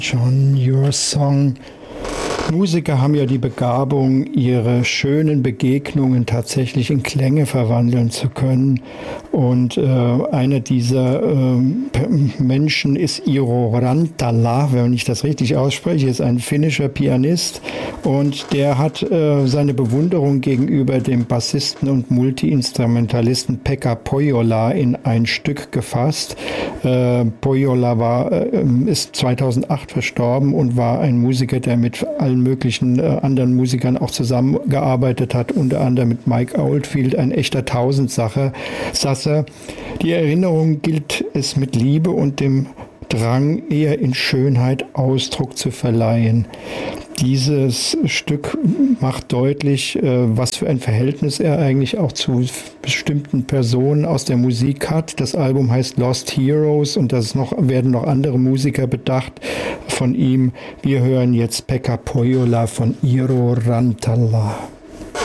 John, Your Song. Musiker haben ja die Begabung, ihre schönen Begegnungen tatsächlich in Klänge verwandeln zu können. Und einer dieser Menschen ist Iiro Rantala, wenn ich das richtig ausspreche, ist ein finnischer Pianist. Und der hat seine Bewunderung gegenüber dem Bassisten und Multiinstrumentalisten Pekka Pohjola in ein Stück gefasst. Pohjola ist 2008 verstorben und war ein Musiker, der mit allen möglichen anderen Musikern auch zusammengearbeitet hat, unter anderem mit Mike Oldfield, ein echter Tausendsasser. Die Erinnerung gilt es mit Liebe und dem Drang, eher in Schönheit Ausdruck zu verleihen. Dieses Stück macht deutlich, was für ein Verhältnis er eigentlich auch zu bestimmten Personen aus der Musik hat. Das Album heißt Lost Heroes und werden noch andere Musiker bedacht von ihm. Wir hören jetzt Pekka Pohjola von Iiro Rantala.